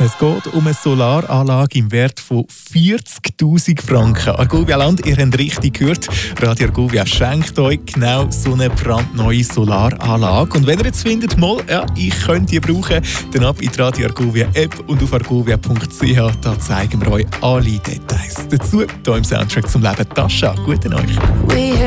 Es geht um eine Solaranlage im Wert von 40'000 Franken. Argovia Land, ihr habt richtig gehört. Radio Argovia schenkt euch genau so eine brandneue Solaranlage. Und wenn ihr jetzt findet, mal, ja, ich könnte die brauchen, dann ab in die Radio Argovia App und auf argovia.ch. Da zeigen wir euch alle Details. Dazu hier im Soundtrack zum Leben. Tascha, guten euch.